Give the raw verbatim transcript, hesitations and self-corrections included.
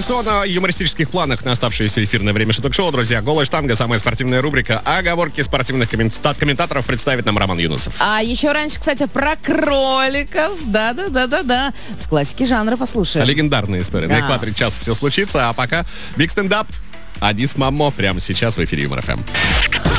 традиционно юмористических планах на оставшееся эфирное время шуток-шоу, друзья. Голая штанга, самая спортивная рубрика. Оговорки спортивных коммента- комментаторов представит нам Роман Юнусов. А еще раньше, кстати, про кроликов. Да-да-да-да-да. В классике жанра послушаем. Легендарная история. Да. На экваторе часа все случится, а пока Биг Стендап. Адис Мамо прямо сейчас в эфире Юмор ФМ.